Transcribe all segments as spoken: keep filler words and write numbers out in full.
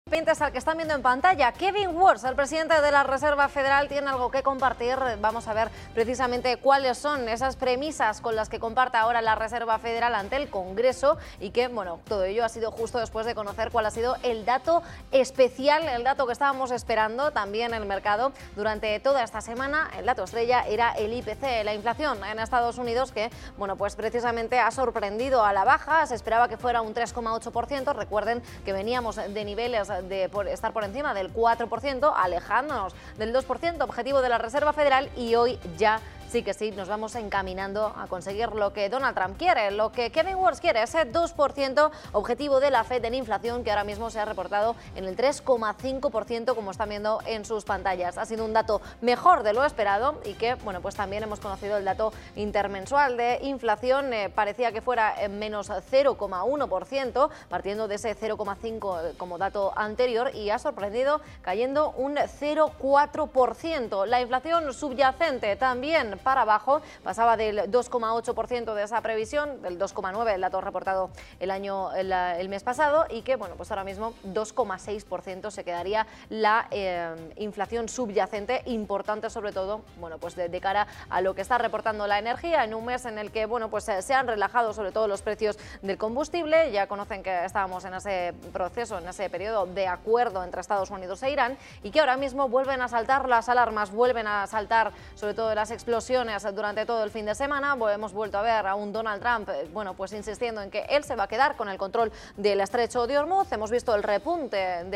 Es al que están viendo en pantalla. Kevin Warsh, el presidente de la Reserva Federal, tiene algo que compartir. Vamos a ver precisamente cuáles son esas premisas con las que comparte ahora la Reserva Federal ante el Congreso y que, bueno, todo ello ha sido justo después de conocer cuál ha sido el dato especial, el dato que estábamos esperando también en el mercado durante toda esta semana. El dato estrella era el I P C, la inflación en Estados Unidos, que, bueno, pues precisamente ha sorprendido a la baja. Se esperaba que fuera un tres coma ocho por ciento. Recuerden que veníamos de niveles de por estar por encima del cuatro por ciento, alejándonos del dos por ciento objetivo de la Reserva Federal, y hoy ya sí que sí, nos vamos encaminando a conseguir lo que Donald Trump quiere, lo que Kevin Warsh quiere, ese dos por ciento objetivo de la Fed en inflación, que ahora mismo se ha reportado en el tres coma cinco por ciento, como están viendo en sus pantallas. Ha sido un dato mejor de lo esperado y que, bueno, pues también hemos conocido el dato intermensual de inflación. Eh, parecía que fuera en menos cero coma uno por ciento, partiendo de ese cero coma cinco por ciento como dato anterior, y ha sorprendido cayendo un cero coma cuatro por ciento. La inflación subyacente también para abajo, pasaba del dos coma ocho por ciento de esa previsión, del dos coma nueve por ciento, el dato reportado el año el, el mes pasado, y que, bueno, pues ahora mismo dos coma seis por ciento se quedaría la eh, inflación subyacente, importante sobre todo, bueno, pues de, de cara a lo que está reportando la energía en un mes en el que, bueno, pues se han relajado sobre todo los precios del combustible. Ya conocen que estábamos en ese proceso, en ese periodo de acuerdo entre Estados Unidos e Irán, y que ahora mismo vuelven a saltar las alarmas, vuelven a saltar sobre todo las explosiones durante todo el fin de semana. Hemos vuelto a ver a un Donald Trump, bueno, pues insistiendo en que él se va a quedar con el control del estrecho de Hormuz. Hemos visto el repunte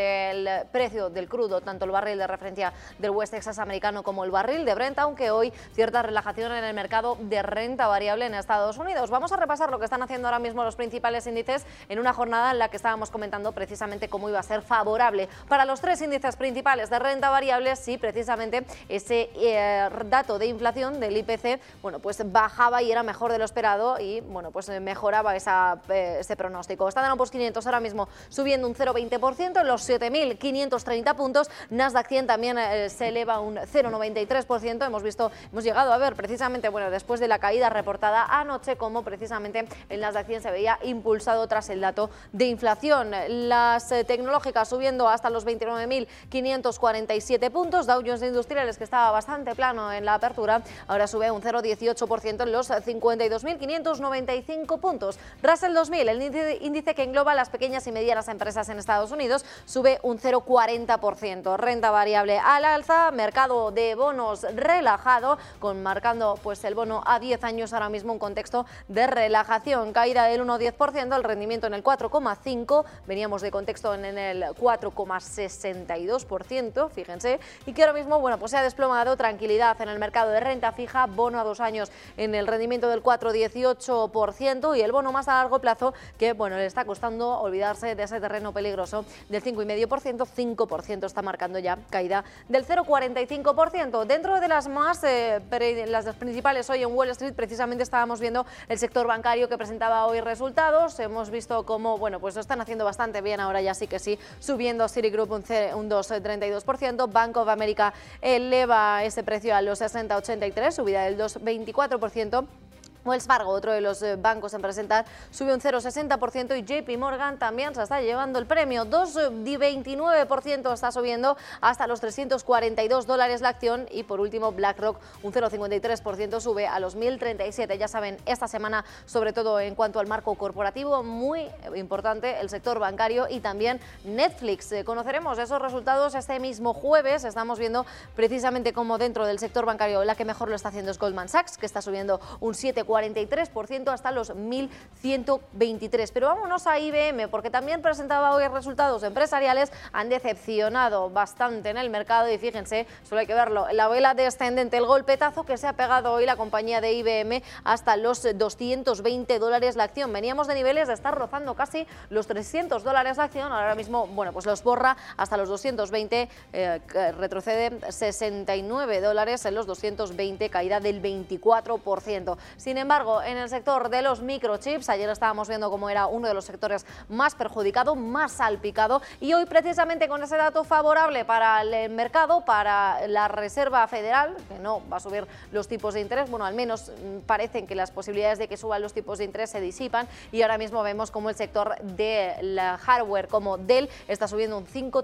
del precio del crudo, tanto el barril de referencia del West Texas americano como el barril de Brent, aunque hoy cierta relajación en el mercado de renta variable en Estados Unidos. Vamos a repasar lo que están haciendo ahora mismo los principales índices en una jornada en la que estábamos comentando precisamente cómo iba a ser favorable para los tres índices principales de renta variable si precisamente ese eh, dato de inflación del I P C, bueno, pues bajaba y era mejor de lo esperado y, bueno, pues mejoraba esa, eh, ese pronóstico. Standard and Poor's quinientos ahora mismo subiendo un cero coma veinte por ciento en los siete mil quinientos treinta puntos. Nasdaq cien también eh, se eleva un cero coma noventa y tres por ciento. Hemos visto, hemos llegado a ver precisamente, bueno, después de la caída reportada anoche, como precisamente el Nasdaq cien se veía impulsado tras el dato de inflación. Las eh, tecnológicas subiendo hasta los veintinueve mil quinientos cuarenta y siete puntos. Dow Jones Industriales, que estaba bastante plano en la apertura, ahora sube un cero coma dieciocho por ciento en los cincuenta y dos mil quinientos noventa y cinco puntos. Russell dos mil, el índice que engloba las pequeñas y medianas empresas en Estados Unidos, sube un cero coma cuarenta por ciento. Renta variable al alza, mercado de bonos relajado, con marcando pues el bono a diez años ahora mismo un contexto de relajación. Caída del uno coma diez por ciento, el rendimiento en el cuatro coma cinco por ciento, veníamos de contexto en el cuatro coma sesenta y dos por ciento, fíjense, y que ahora mismo, bueno, pues se ha desplomado. Tranquilidad en el mercado de renta fija, bono a dos años en el rendimiento del cuatro coma dieciocho por ciento, y el bono más a largo plazo, que, bueno, le está costando olvidarse de ese terreno peligroso del cinco coma cinco por ciento, cinco por ciento está marcando ya caída del cero coma cuarenta y cinco por ciento. Dentro de las más, eh, las principales hoy en Wall Street, precisamente estábamos viendo el sector bancario que presentaba hoy resultados. Hemos visto cómo, bueno, pues lo están haciendo bastante bien ahora ya sí que sí, subiendo Citigroup un, un dos coma treinta y dos por ciento, Bank of America eleva ese precio a los sesenta coma ochenta y tres, subida del dos coma veinticuatro por ciento. Wells Fargo, otro de los bancos en presentar, sube un cero coma sesenta por ciento, y J P Morgan también se está llevando el premio. dos coma veintinueve por ciento está subiendo hasta los trescientos cuarenta y dos dólares la acción. Y por último, BlackRock, un cero coma cincuenta y tres por ciento, sube a los mil treinta y siete. Ya saben, esta semana, sobre todo en cuanto al marco corporativo, muy importante el sector bancario y también Netflix. Conoceremos esos resultados este mismo jueves. Estamos viendo precisamente cómo dentro del sector bancario la que mejor lo está haciendo es Goldman Sachs, que está subiendo un siete coma cuarenta y tres por ciento hasta los mil ciento veintitrés. Pero vámonos a I B M, porque también presentaba hoy resultados empresariales, han decepcionado bastante en el mercado y fíjense, solo hay que verlo, la vela descendente, el golpetazo que se ha pegado hoy la compañía de I B M hasta los doscientos veinte dólares la acción. Veníamos de niveles de estar rozando casi los trescientos dólares la acción, ahora mismo, bueno, pues los borra hasta los doscientos veinte, eh, retrocede sesenta y nueve dólares en los doscientos veinte, caída del veinticuatro por ciento. Sin embargo, en el sector de los microchips, ayer estábamos viendo cómo era uno de los sectores más perjudicado, más salpicado, y hoy precisamente con ese dato favorable para el mercado, para la Reserva Federal, que no va a subir los tipos de interés, bueno, al menos parecen que las posibilidades de que suban los tipos de interés se disipan, y ahora mismo vemos como el sector de la hardware como Dell está subiendo un cinco